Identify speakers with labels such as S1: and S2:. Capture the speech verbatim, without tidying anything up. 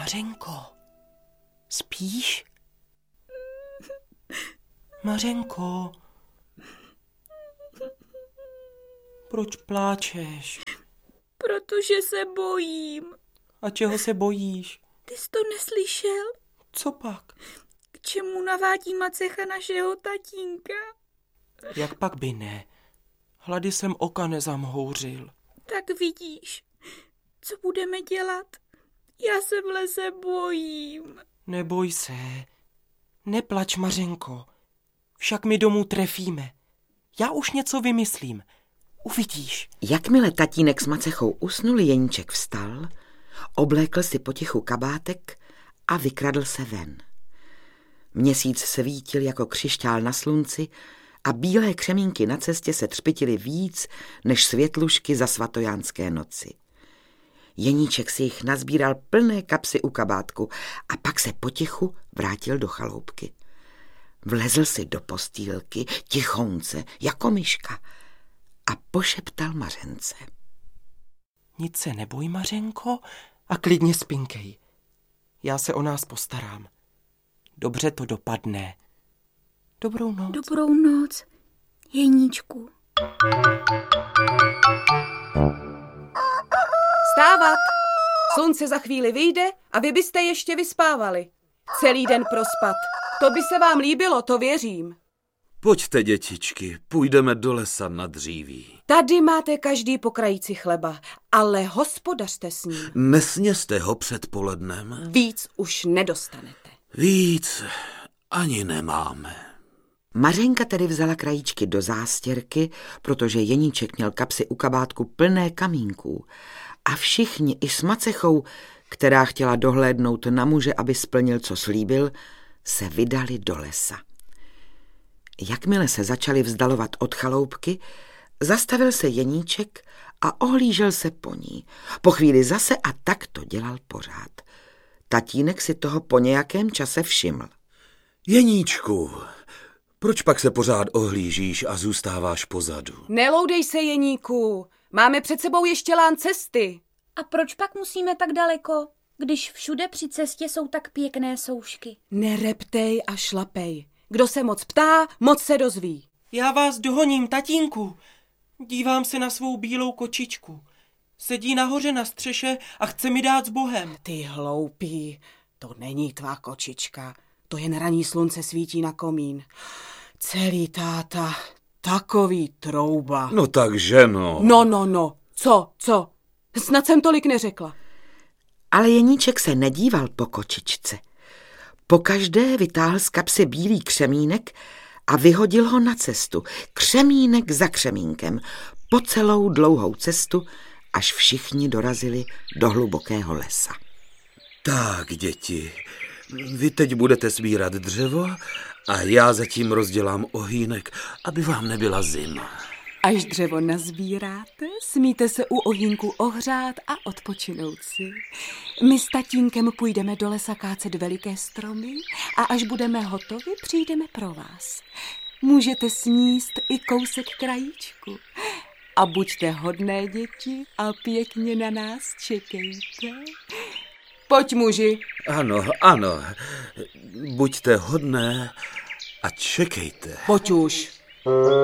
S1: Mařenko, spíš? Mařenko, proč pláčeš?
S2: Protože se bojím.
S1: A čeho se bojíš?
S2: Ty jsi to neslyšel?
S1: Co pak?
S2: K čemu navádí macecha našeho tatínka?
S1: Jak pak by ne? Hlady jsem oka nezamhouřil.
S2: Tak vidíš, co budeme dělat? Já se v lese bojím.
S1: Neboj se. Neplač, Mařenko. Však my domů trefíme. Já už něco vymyslím. Uvidíš.
S3: Jakmile tatínek s macechou usnul, Jeníček vstal, oblékl si potichu kabátek a vykradl se ven. Měsíc svítil jako křišťál na slunci a bílé křemínky na cestě se třpitily víc než světlušky za svatojánské noci. Jeníček si jich nazbíral plné kapsy u kabátku a pak se potichu vrátil do chaloupky. Vlezl si do postýlky, tichounce, jako myška, a pošeptal Mařence.
S1: Nic se neboj, Mařenko, a klidně spinkej. Já se o nás postarám. Dobře to dopadne. Dobrou noc.
S2: Dobrou noc, Jeníčku.
S4: Vstávat! Slunce za chvíli vyjde a vy byste ještě vyspávali. Celý den prospat. To by se vám líbilo, to věřím.
S5: Pojďte, dětičky, půjdeme do lesa na dříví.
S4: Tady máte každý po krajíci chleba, ale hospodařte s ním.
S5: Nesněste ho předpolednem.
S4: Víc už nedostanete.
S5: Víc ani nemáme.
S3: Mařenka tedy vzala krajíčky do zástěrky, protože Jeníček měl kapsy u kabátku plné kamínků. A všichni, i s macechou, která chtěla dohlédnout na muže, aby splnil, co slíbil, se vydali do lesa. Jakmile se začali vzdalovat od chaloupky, zastavil se Jeníček a ohlížel se po ní. Po chvíli zase a tak to dělal pořád. Tatínek si toho po nějakém čase všiml.
S5: Jeníčku, proč pak se pořád ohlížíš a zůstáváš pozadu?
S4: Neloudej se, Jeníku, máme před sebou ještě lán cesty.
S2: A proč pak musíme tak daleko, když všude při cestě jsou tak pěkné soušky?
S4: Nereptej a šlapej. Kdo se moc ptá, moc se dozví.
S1: Já vás dohoním, tatínku. Dívám se na svou bílou kočičku. Sedí nahoře na střeše a chce mi dát s Bohem.
S4: Ty hloupý, to není tvá kočička. To jen ranní slunce svítí na komín. Celý táta, takový trouba.
S5: No takže no.
S4: No, no, no. Co, co? Snad jsem tolik neřekla.
S3: Ale Jeníček se nedíval po kočičce. Pokaždé vytáhl z kapsy bílý křemínek a vyhodil ho na cestu. Křemínek za křemínkem. Po celou dlouhou cestu, až všichni dorazili do hlubokého lesa.
S5: Tak, děti, vy teď budete sbírat dřevo a já zatím rozdělám ohýnek, aby vám nebyla zima.
S4: Až dřevo nazbíráte, smíte se u ohýnku ohřát a odpočinout si. My s tatínkem půjdeme do lesa kácet veliké stromy a až budeme hotovi, přijdeme pro vás. Můžete sníst i kousek krajíčku. A buďte hodné děti a pěkně na nás čekejte. Pojď, muži.
S5: Ano, ano, buďte hodné a čekejte.
S4: Pojď už.